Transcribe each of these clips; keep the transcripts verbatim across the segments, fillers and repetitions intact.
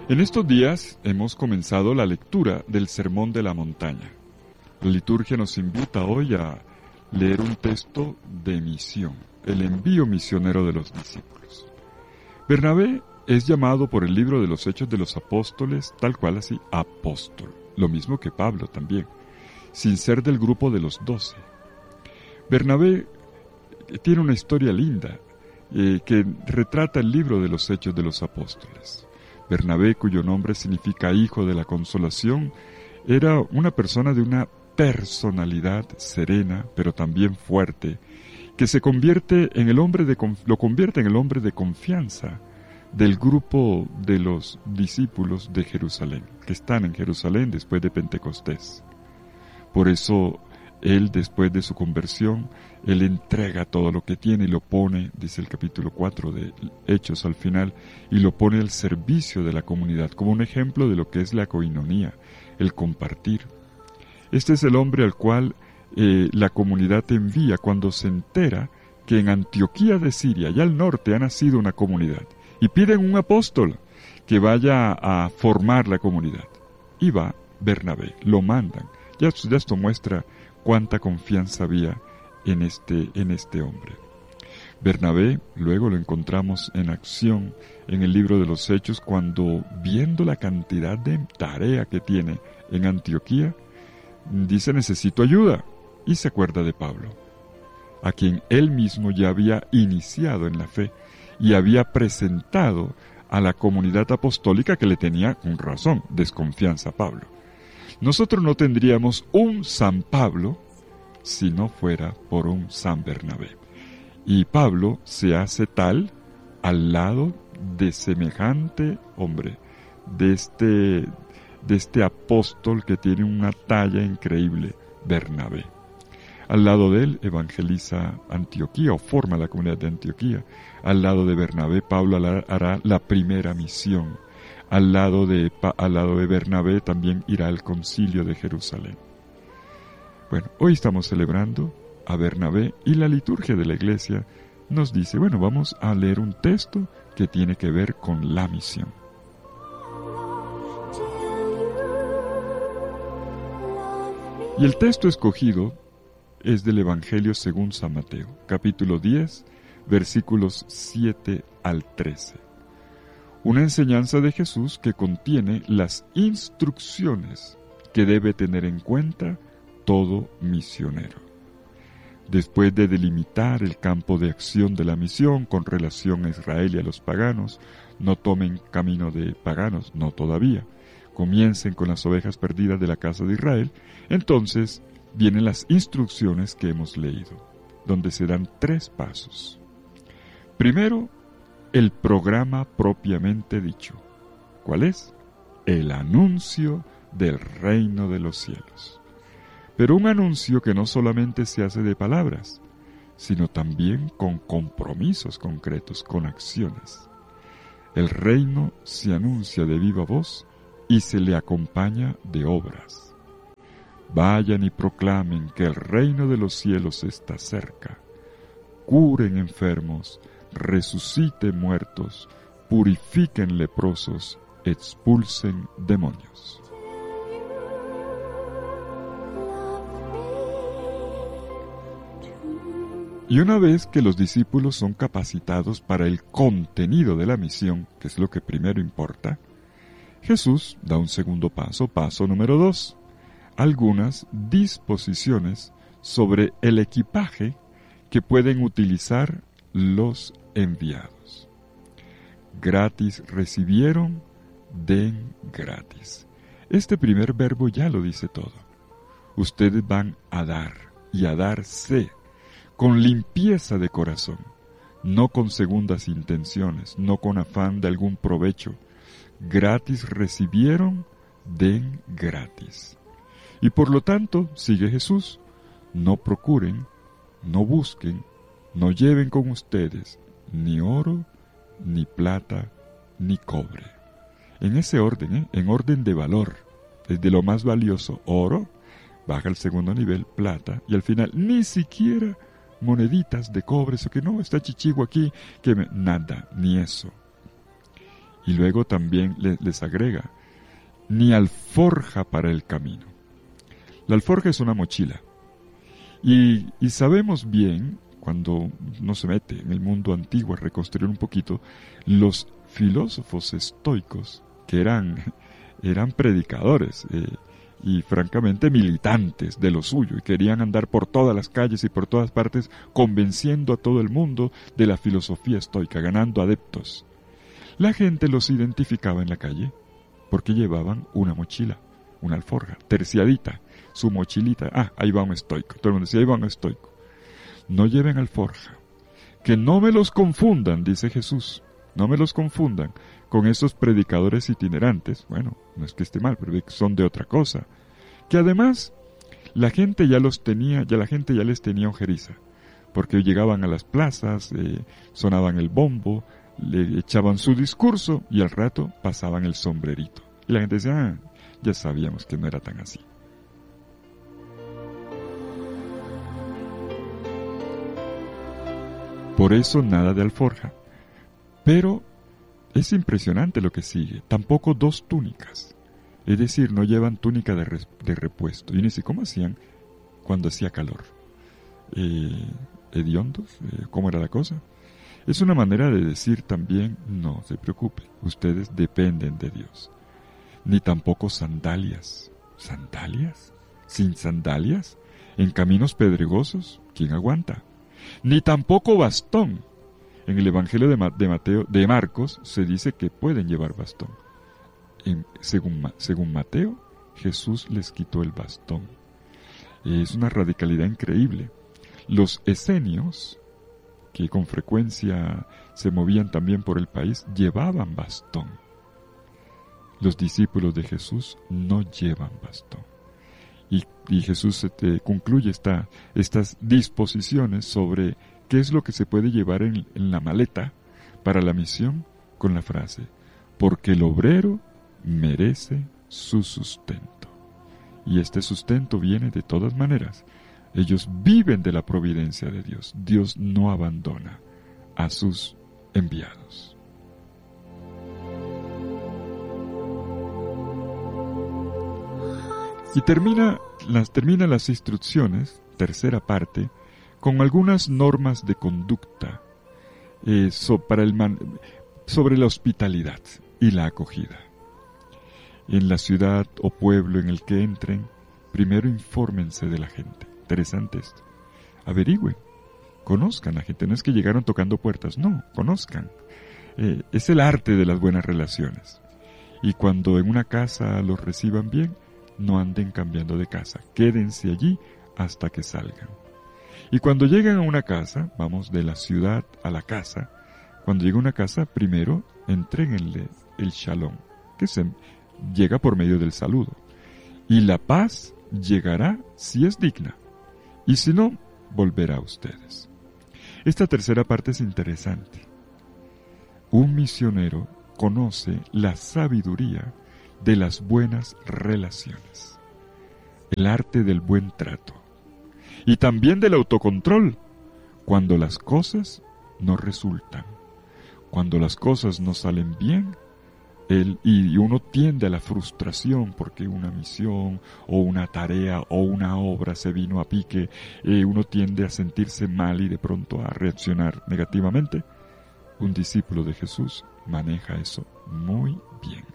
En estos días hemos comenzado la lectura del Sermón de la Montaña. La liturgia nos invita hoy a leer un texto de misión, el envío misionero de los discípulos. Bernabé es llamado por el libro de los Hechos de los Apóstoles, tal cual así, apóstol, lo mismo que Pablo también, sin ser del grupo de los doce. Bernabé tiene una historia linda eh, que retrata el libro de los Hechos de los Apóstoles. Bernabé, cuyo nombre significa hijo de la consolación, era una persona de una personalidad serena, pero también fuerte, que se convierte en el hombre de, lo convierte en el hombre de confianza del grupo de los discípulos de Jerusalén, que están en Jerusalén después de Pentecostés. Por eso, él, después de su conversión, él entrega todo lo que tiene y lo pone, dice el capítulo cuatro de Hechos al final, y lo pone al servicio de la comunidad, como un ejemplo de lo que es la coinonía, el compartir. Este es el hombre al cual eh, la comunidad envía cuando se entera que en Antioquía de Siria, allá al norte, ha nacido una comunidad, y piden un apóstol que vaya a formar la comunidad. Y va Bernabé, lo mandan. Ya, ya esto muestra cuánta confianza había en este, en este hombre. Bernabé luego lo encontramos en acción en el libro de los Hechos cuando, viendo la cantidad de tarea que tiene en Antioquía, dice: necesito ayuda, y se acuerda de Pablo, a quien él mismo ya había iniciado en la fe y había presentado a la comunidad apostólica que le tenía, con razón, desconfianza a Pablo. Nosotros no tendríamos un San Pablo si no fuera por un San Bernabé. Y Pablo se hace tal al lado de semejante hombre, de este, de este apóstol que tiene una talla increíble, Bernabé. Al lado de él evangeliza Antioquía o forma la comunidad de Antioquía. Al lado de Bernabé, Pablo hará la primera misión. Al lado de, al lado de Bernabé también irá al concilio de Jerusalén. Bueno, hoy estamos celebrando a Bernabé y la liturgia de la iglesia nos dice, bueno, vamos a leer un texto que tiene que ver con la misión. Y el texto escogido es del Evangelio según San Mateo, capítulo diez, versículos siete al trece. Una enseñanza de Jesús que contiene las instrucciones que debe tener en cuenta todo misionero. Después de delimitar el campo de acción de la misión con relación a Israel y a los paganos, no tomen camino de paganos, no todavía. Comiencen con las ovejas perdidas de la casa de Israel. Entonces vienen las instrucciones que hemos leído, donde se dan tres pasos. Primero, el programa propiamente dicho. ¿Cuál es? El anuncio del reino de los cielos. Pero un anuncio que no solamente se hace de palabras, sino también con compromisos concretos, con acciones. El reino se anuncia de viva voz y se le acompaña de obras. Vayan y proclamen que el reino de los cielos está cerca. Curen enfermos, resuciten muertos, purifiquen leprosos, expulsen demonios. Y una vez que los discípulos son capacitados para el contenido de la misión, que es lo que primero importa, Jesús da un segundo paso, paso número dos, algunas disposiciones sobre el equipaje que pueden utilizar los enviados. Gratis recibieron, den gratis. Este primer verbo ya lo dice todo. Ustedes van a dar y a darse con limpieza de corazón, no con segundas intenciones, no con afán de algún provecho. Gratis recibieron, den gratis. Y por lo tanto, sigue Jesús, no procuren, no busquen, no lleven con ustedes ni oro, ni plata, ni cobre. En ese orden, ¿eh? en orden de valor, desde lo más valioso, oro, baja al segundo nivel, plata, y al final ni siquiera moneditas de cobre, eso que no, está chichigo aquí, que me, nada, ni eso. Y luego también le, les agrega, ni alforja para el camino. La alforja es una mochila. Y, y sabemos bien, cuando uno se mete en el mundo antiguo a reconstruir un poquito, los filósofos estoicos, que eran, eran predicadores eh, y francamente militantes de lo suyo, y querían andar por todas las calles y por todas partes convenciendo a todo el mundo de la filosofía estoica, ganando adeptos. La gente los identificaba en la calle porque llevaban una mochila, una alforja, terciadita, su mochilita. Ah, ahí va un estoico. Todo el mundo decía, ahí va un estoico. No lleven alforja. Que no me los confundan, dice Jesús. No me los confundan con esos predicadores itinerantes. Bueno, no es que esté mal, pero son de otra cosa. Que además, la gente ya los tenía, ya la gente ya les tenía ojeriza. Porque llegaban a las plazas, eh, sonaban el bombo, le echaban su discurso y al rato pasaban el sombrerito. Y la gente decía, ah, ya sabíamos que no era tan así. Por eso nada de alforja. Pero es impresionante lo que sigue. Tampoco dos túnicas. Es decir, no llevan túnica de, res, de repuesto. Y ni siquiera cómo hacían cuando hacía calor. Eh, hediondos, eh, ¿cómo era la cosa? Es una manera de decir también, no se preocupe, ustedes dependen de Dios. Ni tampoco sandalias. ¿Sandalias? ¿Sin sandalias? ¿En caminos pedregosos? ¿Quién aguanta? Ni tampoco bastón. En el Evangelio de, Ma- de Mateo, de Marcos, se dice que pueden llevar bastón. En, según, según Mateo, Jesús les quitó el bastón. Es una radicalidad increíble. Los esenios, que con frecuencia se movían también por el país, llevaban bastón. Los discípulos de Jesús no llevan bastón. Y, y Jesús eh, concluye esta, estas disposiciones sobre qué es lo que se puede llevar en, en la maleta para la misión con la frase, porque el obrero merece su sustento. Y este sustento viene de todas maneras. Ellos viven de la providencia de Dios. Dios no abandona a sus enviados. Y termina las, termina las instrucciones, tercera parte, con algunas normas de conducta eh, so, para el man, sobre la hospitalidad y la acogida. En la ciudad o pueblo en el que entren, primero infórmense de la gente. Interesante esto. Averigüen, conozcan a la gente. No es que llegaron tocando puertas, no, conozcan. Eh, es el arte de las buenas relaciones. Y cuando en una casa los reciban bien, no anden cambiando de casa. Quédense allí hasta que salgan. Y cuando lleguen a una casa, vamos de la ciudad a la casa, cuando llegue a una casa, primero entréguenle el shalom, que se llega por medio del saludo. Y la paz llegará si es digna. Y si no, volverá a ustedes. Esta tercera parte es interesante. Un misionero conoce la sabiduría de las buenas relaciones, el arte del buen trato y también del autocontrol cuando las cosas no resultan, cuando las cosas no salen bien. El, y uno tiende a la frustración porque una misión o una tarea o una obra se vino a pique, eh, uno tiende a sentirse mal y de pronto a reaccionar negativamente. Un discípulo de Jesús maneja eso muy bien.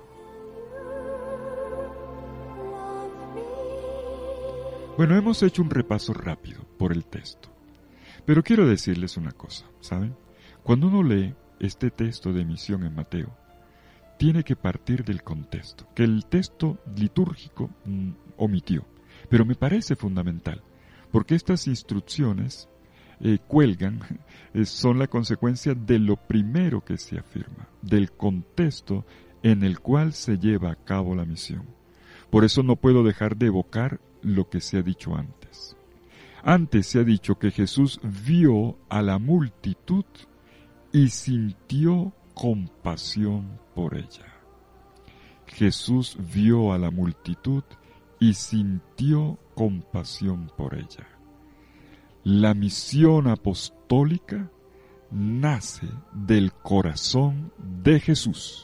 Bueno, hemos hecho un repaso rápido por el texto, pero quiero decirles una cosa, ¿saben? Cuando uno lee este texto de misión en Mateo, tiene que partir del contexto, que el texto litúrgico mm, omitió, pero me parece fundamental, porque estas instrucciones eh, cuelgan, eh, son la consecuencia de lo primero que se afirma, del contexto en el cual se lleva a cabo la misión. Por eso no puedo dejar de evocar lo que se ha dicho antes. Antes se ha dicho que Jesús vio a la multitud y sintió compasión por ella. Jesús vio a la multitud y sintió compasión por ella. La misión apostólica nace del corazón de Jesús.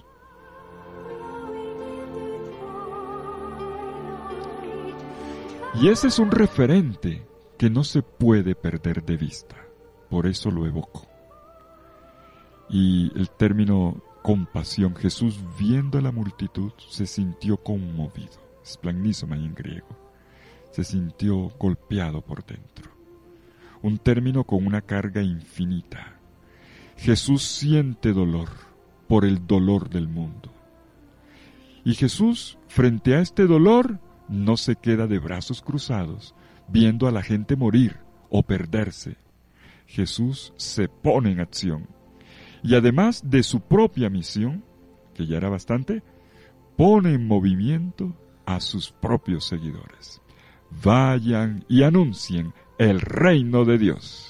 Y ese es un referente que no se puede perder de vista. Por eso lo evoco. Y el término compasión, Jesús viendo a la multitud se sintió conmovido. Splagnisomai en griego. Se sintió golpeado por dentro. Un término con una carga infinita. Jesús siente dolor por el dolor del mundo. Y Jesús, frente a este dolor, no se queda de brazos cruzados, viendo a la gente morir o perderse. Jesús se pone en acción. Y además de su propia misión, que ya era bastante, pone en movimiento a sus propios seguidores. Vayan y anuncien el reino de Dios.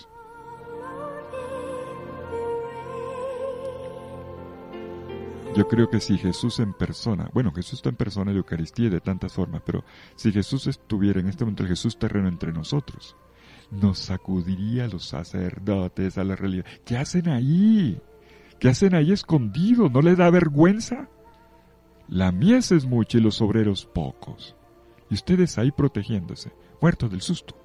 Yo creo que si Jesús en persona, bueno, Jesús está en persona en la Eucaristía de tantas formas, pero si Jesús estuviera en este momento, el Jesús terreno entre nosotros, nos sacudiría a los sacerdotes, a la religión. ¿Qué hacen ahí? ¿Qué hacen ahí escondidos? ¿No les da vergüenza? La mies es mucha y los obreros pocos. Y ustedes ahí protegiéndose, muertos del susto.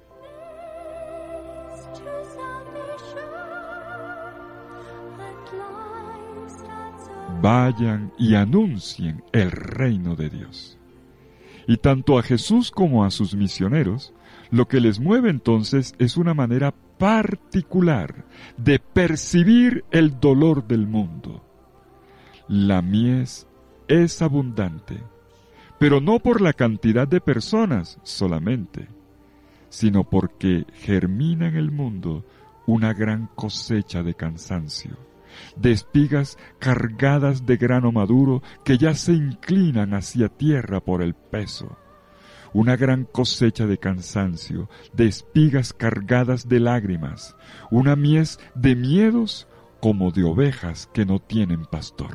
Vayan y anuncien el reino de Dios. Y tanto a Jesús como a sus misioneros, lo que les mueve entonces es una manera particular de percibir el dolor del mundo. La mies es abundante, pero no por la cantidad de personas solamente, sino porque germina en el mundo una gran cosecha de cansancio, de espigas cargadas de grano maduro que ya se inclinan hacia tierra por el peso. Una gran cosecha de cansancio, de espigas cargadas de lágrimas, una mies de miedos como de ovejas que no tienen pastor.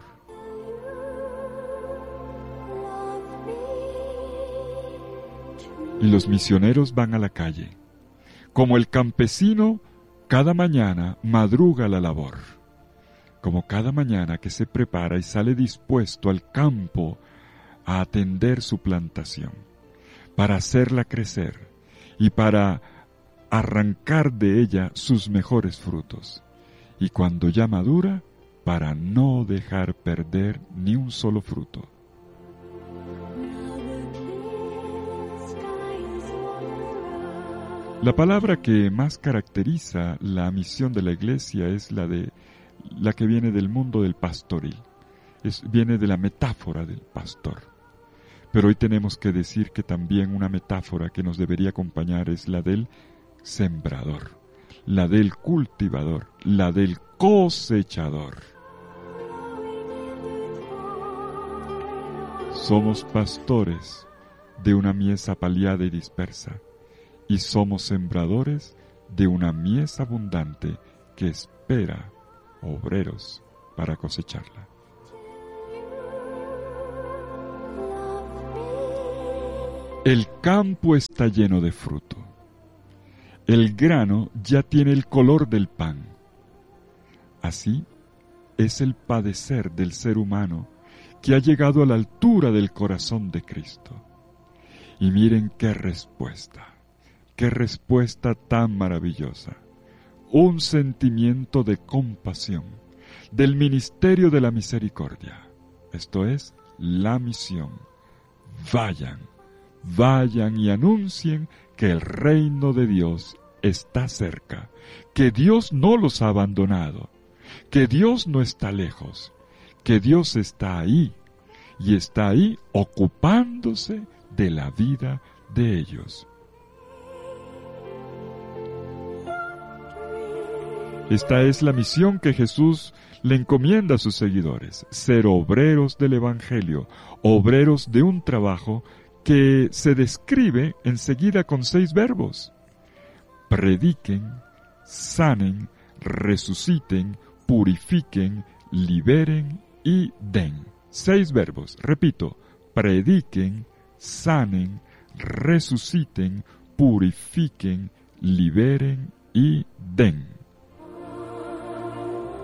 Y los misioneros van a la calle. Como el campesino, cada mañana madruga la labor. Como cada mañana que se prepara y sale dispuesto al campo a atender su plantación, para hacerla crecer y para arrancar de ella sus mejores frutos. Y cuando ya madura, para no dejar perder ni un solo fruto. La palabra que más caracteriza la misión de la Iglesia es la de la que viene del mundo del pastoril. Es, viene de la metáfora del pastor. Pero hoy tenemos que decir que también una metáfora que nos debería acompañar es la del sembrador, la del cultivador, la del cosechador. Somos pastores de una mies apaleada y dispersa, y somos sembradores de una mies abundante que espera obreros para cosecharla. El campo está lleno de fruto. El grano ya tiene el color del pan. Así es el padecer del ser humano que ha llegado a la altura del corazón de Cristo. Y miren qué respuesta, qué respuesta tan maravillosa. Un sentimiento de compasión, del ministerio de la misericordia. Esto es la misión. Vayan, vayan y anuncien que el reino de Dios está cerca, que Dios no los ha abandonado, que Dios no está lejos, que Dios está ahí, y está ahí ocupándose de la vida de ellos. Esta es la misión que Jesús le encomienda a sus seguidores, ser obreros del Evangelio, obreros de un trabajo que se describe enseguida con seis verbos. Prediquen, sanen, resuciten, purifiquen, liberen y den. Seis verbos, repito, prediquen, sanen, resuciten, purifiquen, liberen y den.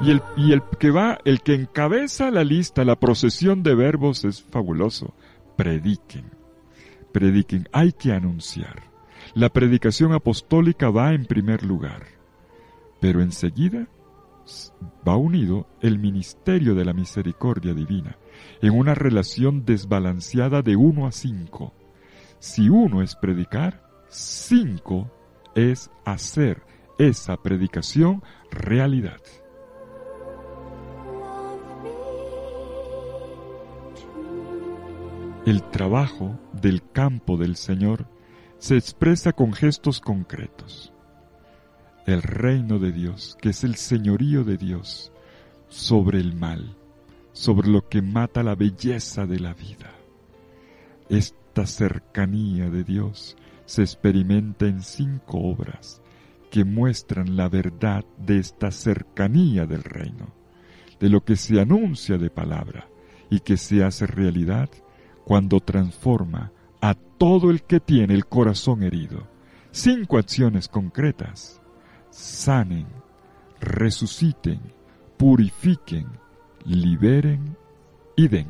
Y el, y el que va, el que encabeza la lista, la procesión de verbos es fabuloso. Prediquen, prediquen, hay que anunciar. La predicación apostólica va en primer lugar, pero enseguida va unido el ministerio de la misericordia divina, en una relación desbalanceada de uno a cinco. Si uno es predicar, cinco es hacer esa predicación realidad. El trabajo del campo del Señor se expresa con gestos concretos. El reino de Dios, que es el señorío de Dios sobre el mal, sobre lo que mata la belleza de la vida. Esta cercanía de Dios se experimenta en cinco obras que muestran la verdad de esta cercanía del reino, de lo que se anuncia de palabra y que se hace realidad cuando transforma a todo el que tiene el corazón herido. Cinco acciones concretas: sanen, resuciten, purifiquen, liberen y den.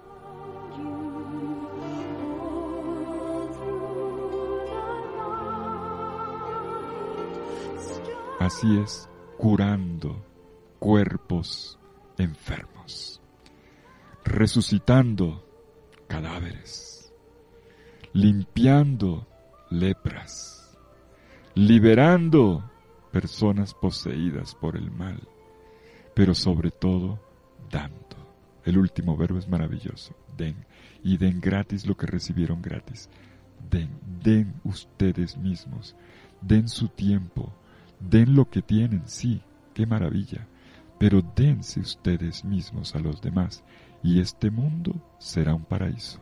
Así es, curando cuerpos enfermos, resucitando cadáveres, limpiando lepras, liberando personas poseídas por el mal, pero sobre todo dando. El último verbo es maravilloso: den, y den gratis lo que recibieron gratis. Den, den ustedes mismos, den su tiempo, den lo que tienen, sí, qué maravilla, pero dense ustedes mismos a los demás, y este mundo será un paraíso.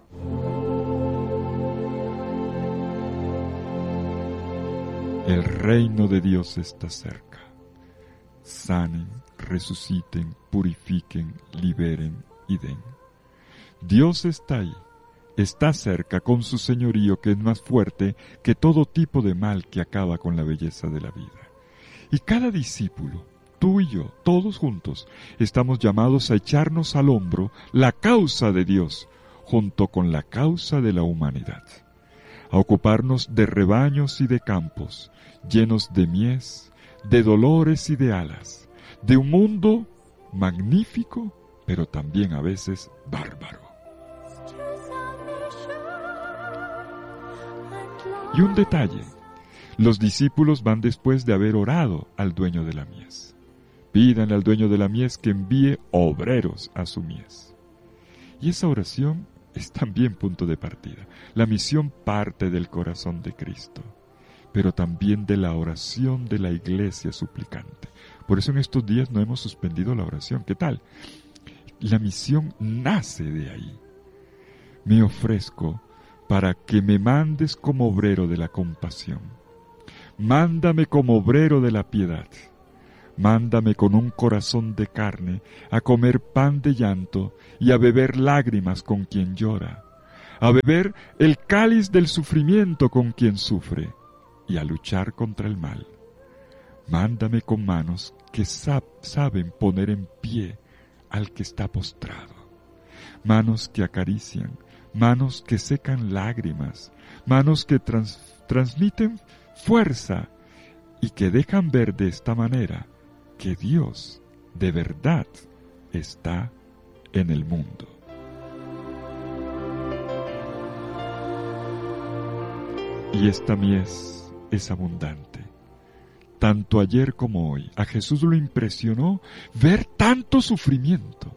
El reino de Dios está cerca. Sanen, resuciten, purifiquen, liberen y den. Dios está ahí, está cerca con su señorío, que es más fuerte que todo tipo de mal que acaba con la belleza de la vida. Y cada discípulo, tú y yo, todos juntos, estamos llamados a echarnos al hombro la causa de Dios, junto con la causa de la humanidad, a ocuparnos de rebaños y de campos, llenos de mies, de dolores y de alas, de un mundo magnífico, pero también a veces bárbaro. Y un detalle: los discípulos van después de haber orado al dueño de la mies. Pídanle al dueño de la mies que envíe obreros a su mies. Y esa oración es también punto de partida. La misión parte del corazón de Cristo, pero también de la oración de la iglesia suplicante. Por eso en estos días no hemos suspendido la oración. ¿Qué tal? La misión nace de ahí. Me ofrezco para que me mandes como obrero de la compasión. Mándame como obrero de la piedad. Mándame con un corazón de carne a comer pan de llanto y a beber lágrimas con quien llora, a beber el cáliz del sufrimiento con quien sufre y a luchar contra el mal. Mándame con manos que sab- saben poner en pie al que está postrado, manos que acarician, manos que secan lágrimas, manos que trans- transmiten fuerza y que dejan ver de esta manera que Dios de verdad está en el mundo. Y esta mies es abundante. Tanto ayer como hoy, a Jesús lo impresionó ver tanto sufrimiento.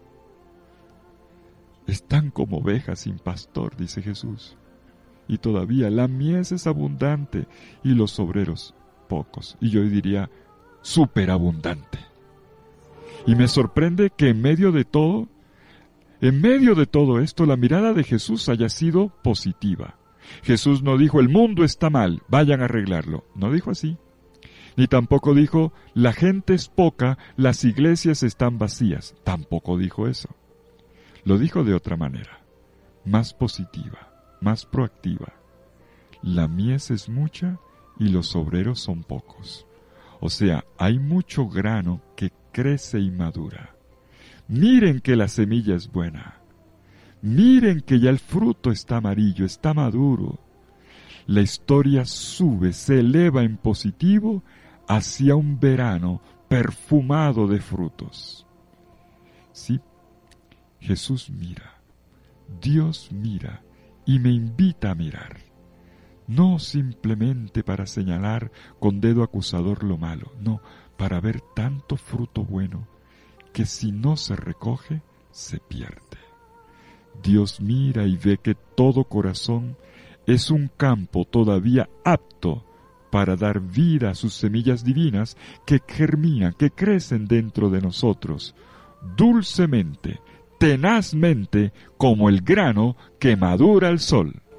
Están como ovejas sin pastor, dice Jesús. Y todavía la mies es abundante y los obreros pocos. Y yo diría superabundante. Y me sorprende que en medio de todo, en medio de todo esto, la mirada de Jesús haya sido positiva. Jesús no dijo: el mundo está mal, vayan a arreglarlo. No dijo así. Ni tampoco dijo: la gente es poca, las iglesias están vacías. Tampoco dijo eso. Lo dijo de otra manera, más positiva, más proactiva. La mies es mucha y los obreros son pocos. O sea, hay mucho grano que crece y madura. Miren que la semilla es buena. Miren que ya el fruto está amarillo, está maduro. La historia sube, se eleva en positivo hacia un verano perfumado de frutos. Sí, Jesús mira, Dios mira y me invita a mirar. No simplemente para señalar con dedo acusador lo malo, no, para ver tanto fruto bueno que si no se recoge, se pierde. Dios mira y ve que todo corazón es un campo todavía apto para dar vida a sus semillas divinas que germinan, que crecen dentro de nosotros, dulcemente, tenazmente, como el grano que madura al sol.